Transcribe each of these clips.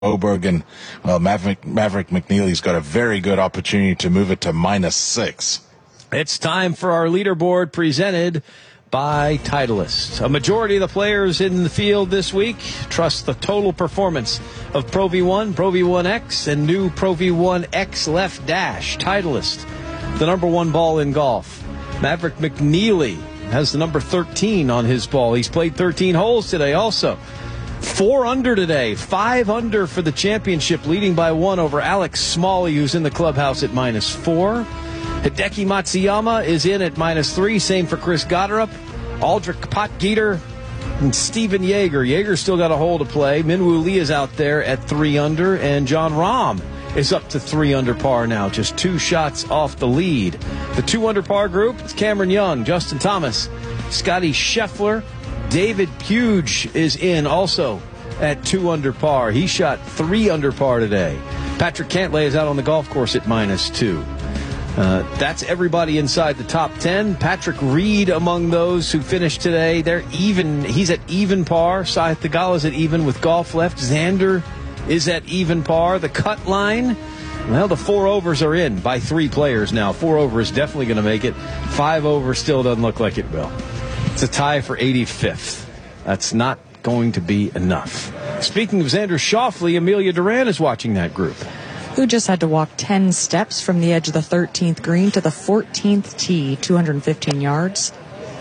Oberg, and Maverick McNeely's got a very good opportunity to move it to -6. It's time for our leaderboard presented by Titleist. A majority of the players in the field this week trust the total performance of Pro V1, Pro V1X, and new Pro V1X Left Dash. Titleist, the number one ball in golf. Maverick McNeely has the number 13 on his ball. He's played 13 holes today also. 4 under today, 5 under for the championship, leading by 1 over Alex Smalley, who's in the clubhouse at -4. Hideki Matsuyama is in at -3. Same for Chris Gotterup, Aldrich Potgieter, and Steven Yeager. Yeager's still got a hole to play. Minwoo Lee is out there at 3 under, and John Rahm is up to 3 under par now, just 2 shots off the lead. The 2 under par group, it's Cameron Young, Justin Thomas, Scotty Scheffler. David Puge is in also at 2 under par. He shot 3 under par today. Patrick Cantlay is out on the golf course at -2. That's everybody inside the top 10. Patrick Reed among those who finished today. They're even. He's at even par. Sahith Theegala is at even with golf left. Xander is at even par. The cut line, well, the 4 overs are in by 3 players now. 4 over is definitely going to make it. 5 over still doesn't look like it will. It's a tie for 85th. That's not going to be enough. Speaking of Xander Schauffele, Amelia Duran is watching that group, who just had to walk 10 steps from the edge of the 13th green to the 14th tee, 215 yards.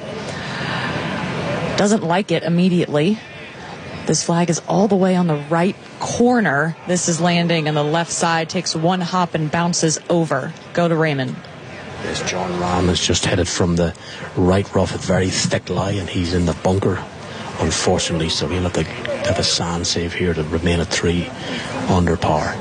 Doesn't like it immediately. This flag is all the way on the right corner. This is landing on the left side, takes 1 hop and bounces over. Go to Raymond. Yes, John Rahm has just headed from the right rough, a very thick lie, and he's in the bunker, unfortunately, so he'll have to have a sand save here to remain at 3 under par.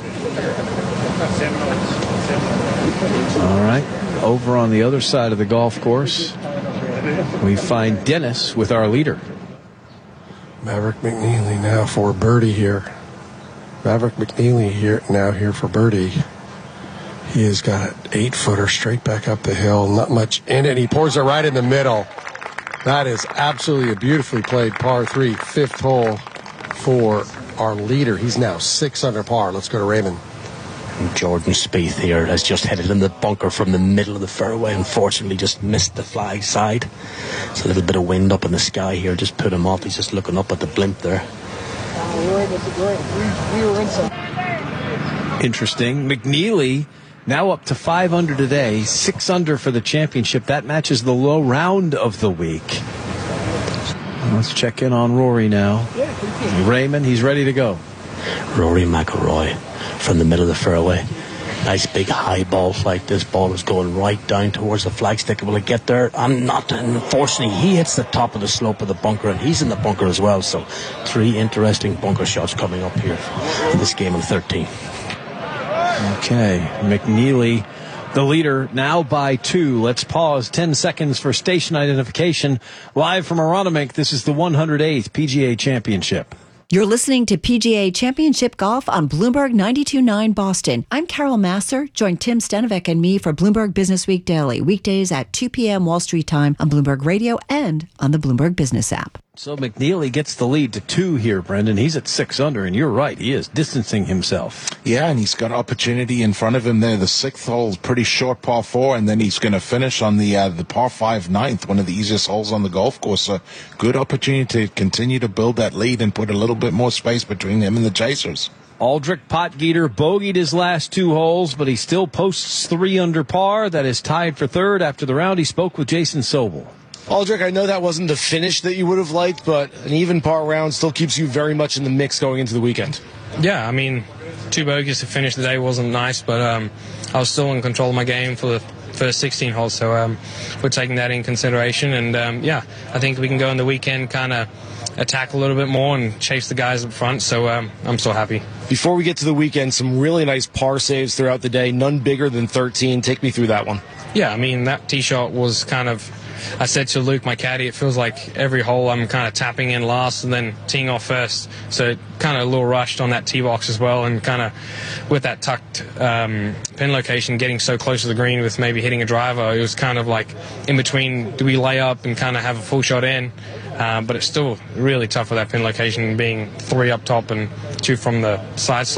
All right, over on the other side of the golf course, we find Dennis with our leader. Maverick McNeely now for birdie here. Maverick McNeely here for birdie. He has got an 8-footer straight back up the hill. Not much in it. He pours it right in the middle. That is absolutely a beautifully played par 3, 5th hole for our leader. He's now 6 under par. Let's go to Raymond. Jordan Spieth here has just headed in the bunker from the middle of the fairway. Unfortunately, just missed the flag side. It's a little bit of wind up in the sky here. Just put him off. He's just looking up at the blimp there. Interesting. McNeely now up to 5 under today, 6 under for the championship. That matches the low round of the week. Let's check in on Rory now. Raymond, he's ready to go. Rory McIlroy from the middle of the fairway. Nice big high ball flight. This ball is going right down towards the flagstick. Will it get there? And not. Unfortunately, he hits the top of the slope of the bunker, and he's in the bunker as well. So 3 interesting bunker shots coming up here in this game of 13. Okay, McNeely, the leader, now by 2. Let's pause 10 seconds for station identification. Live from Aronimink, this is the 108th PGA Championship. You're listening to PGA Championship Golf on Bloomberg 92.9 Boston. I'm Carol Masser. Join Tim Stenovic and me for Bloomberg Business Week Daily, weekdays at 2 p.m. Wall Street time on Bloomberg Radio and on the Bloomberg Business app. So McNeely gets the lead to 2 here, Brendan. He's at 6 under, and you're right. He is distancing himself. Yeah, and he's got opportunity in front of him there. The 6th hole is pretty short par 4, and then he's going to finish on the par 5 9th, one of the easiest holes on the golf course. So good opportunity to continue to build that lead and put a little bit more space between him and the chasers. Aldrich Potgieter bogeyed his last 2 holes, but he still posts 3 under par. That is tied for 3rd. After the round, he spoke with Jason Sobel. Aldrich, I know that wasn't the finish that you would have liked, but an even par round still keeps you very much in the mix going into the weekend. Yeah, I mean, 2 bogeys to finish the day wasn't nice, but I was still in control of my game for the first 16 holes, so we're taking that in consideration. And, I think we can go in the weekend kind of attack a little bit more and chase the guys up front, so I'm so happy. Before we get to the weekend, some really nice par saves throughout the day, none bigger than 13. Take me through that one. Yeah, I mean, that tee shot was kind of, I said to Luke, my caddy, it feels like every hole I'm kind of tapping in last and then teeing off first. So kind of a little rushed on that tee box as well, and kind of with that tucked pin location, getting so close to the green with maybe hitting a driver, it was kind of like in between, do we lay up and kind of have a full shot in? but it's still really tough with that pin location being 3 up top and 2 from the side